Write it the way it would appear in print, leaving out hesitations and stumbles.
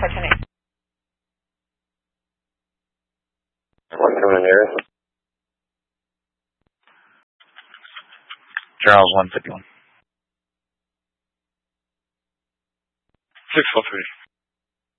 Titanic. One coming in the area. Charles 151. 643.